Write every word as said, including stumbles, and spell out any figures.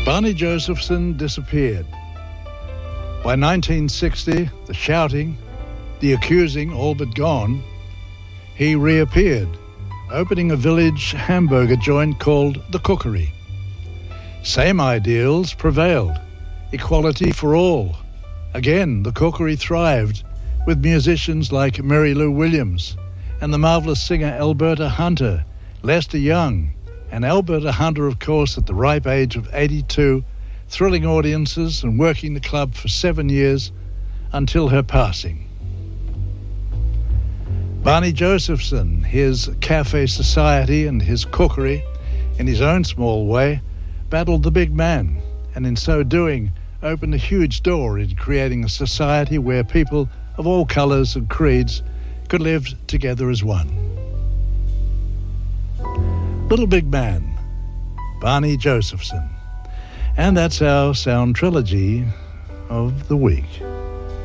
Barney Josephson disappeared. By nineteen sixty, the shouting, the accusing all but gone, he reappeared, opening a village hamburger joint called The Cookery. Same ideals prevailed, equality for all. Again, The Cookery thrived with musicians like Mary Lou Williams and the marvellous singer Alberta Hunter, Lester Young, and Alberta Hunter, of course, at the ripe age of eighty-two, thrilling audiences and working the club for seven years until her passing. Barney Josephson, his cafe society and his cookery, in his own small way, battled the big man, and in so doing opened a huge door in creating a society where people of all colours and creeds could live together as one. Little Big Man, Barney Josephson. And that's our sound trilogy of the week.